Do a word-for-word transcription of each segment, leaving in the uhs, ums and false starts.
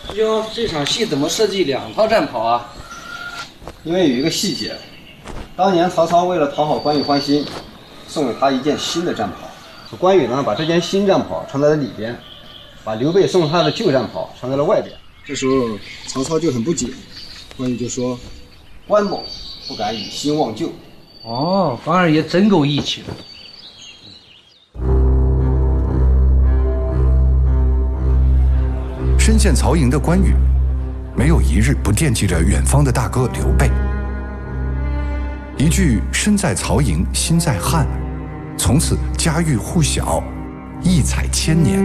师兄，这场戏怎么设计两套战袍啊？ 因为有一个细节，当年曹操为了讨好关羽欢心，送给他一件新的战袍。关羽呢，把这件新战袍穿在了里边，把刘备送他的旧战袍穿在了外边。这时候曹操就很不解，关羽就说：“关某不敢以新忘旧。” 哦，关二爷真够义气的。 身陷曹营的关羽，没有一日不惦记着远方的大哥刘备。一句“身在曹营心在汉”，从此家喻户晓，异彩千年。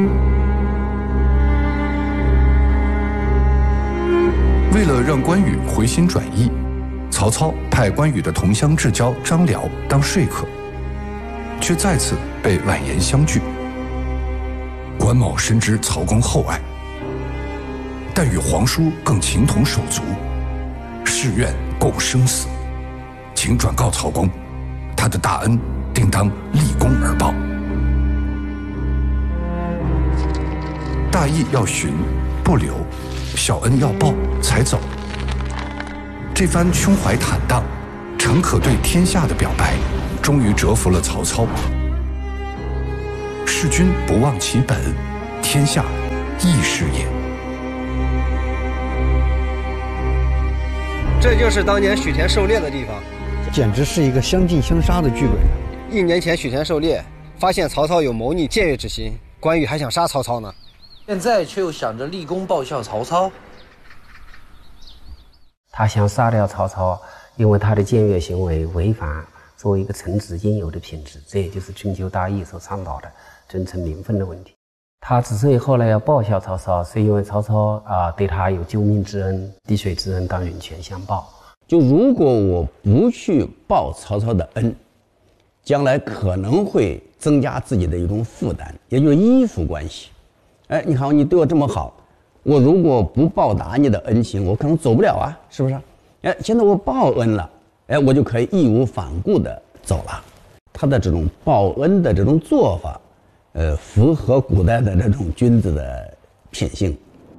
为了让关羽回心转意，曹操派关羽的同乡至交张辽当说客，却再次被婉言相拒。关某深知曹公厚爱，但与皇叔更情同手足，誓愿共生死，请转告曹公，他的大恩定当立功而报。大义要寻，不留；小恩要报，才走。这番胸怀坦荡、诚可对天下的表白，终于折服了曹操。弑君不忘其本，天下亦是也。 这就是当年许田狩猎的地方， 简直是一个相敬相杀的剧本。 一年前许田狩猎，发现曹操有谋逆僭越之心，关羽还想杀曹操呢， 现在却又想着立功报效曹操。 他想杀掉曹操，因为他的僭越行为违反作为一个臣子应有的品质，这也就是春秋大义所倡导的尊称名分的问题。他之所以后来要报效曹操，是因为曹操啊、呃、对他有救命之恩，滴水之恩当涌泉相报。 就如果我不去报曹操的恩，将来可能会增加自己的一种负担，也就是依附关系。哎，你看你对我这么好，我如果不报答你的恩情，我可能走不了啊，是不是？哎，现在我报恩了，哎，我就可以义无反顾地走了。他的这种报恩的这种做法，呃，符合古代的这种君子的品性。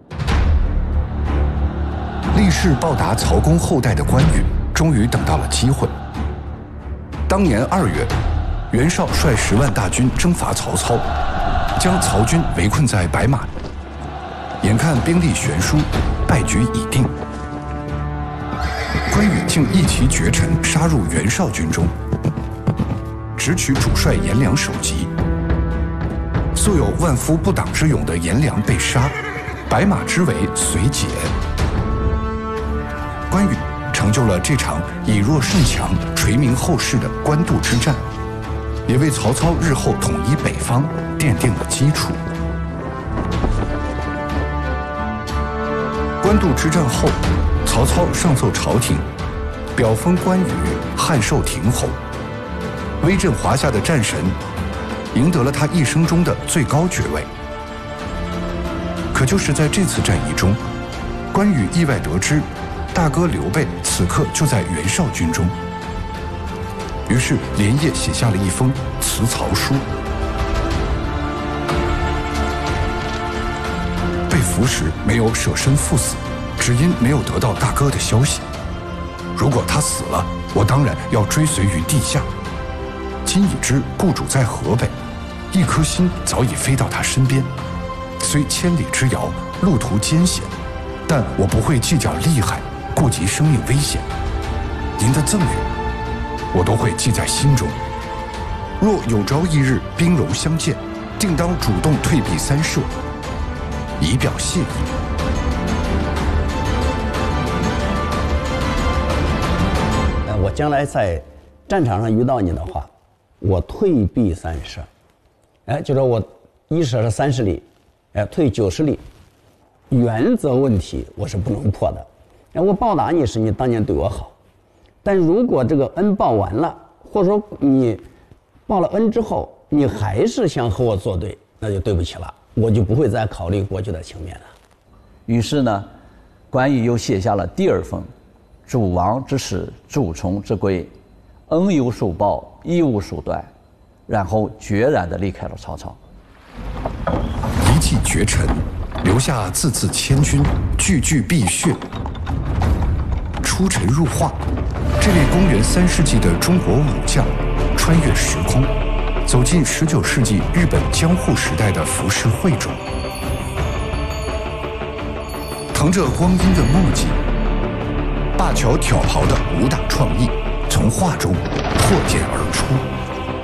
立誓报答曹公后代的关羽，终于等到了机会。当年二月，袁绍率十万大军征伐曹操，将曹军围困在白马。眼看兵力悬殊，败局已定，关羽竟一骑绝尘杀入袁绍军中，直取主帅颜良首级。素有万夫不挡之勇的颜良被杀，白马之围随解。关羽成就了这场以弱胜强、垂名后世的官渡之战，也为曹操日后统一北方奠定了基础。官渡之战后，曹操上奏朝廷，表封关羽汉寿亭侯，威震华夏的战神，赢得了他一生中的最高爵位。可就是在这次战役中，关羽意外得知大哥刘备此刻就在袁绍军中，于是连夜写下了一封辞曹书。被俘时没有舍身赴死，只因没有得到大哥的消息。如果他死了，我当然要追随于地下。今已知故主在河北，一颗心早已飞到他身边。虽千里之遥，路途艰险，但我不会计较利害，顾及生命危险。您的赠与，我都会记在心中。若有朝一日兵戎相见，定当主动退避三舍，以表谢意。 我将来在战场上遇到你的话，我退避三舍，哎，就说我一舍是三十里，哎，退九十里，原则问题我是不能破的。哎，我报答你是你当年对我好，但如果这个恩报完了，或者说你报了恩之后，你还是想和我作对，那就对不起了，我就不会再考虑过去的情面了。 于是呢，关羽又写下了第二封主王之使，主从之规，恩有所报，义无所断，然后决然地离开了曹操。 一骑绝尘， 留下字字千钧，句句碧血。出尘入化，这位公元三世纪的中国武将，穿越时空，走进十九世纪日本江户时代的浮世绘中，腾着光阴的墨迹，灞桥挑袍的武打创意从画中破茧而出。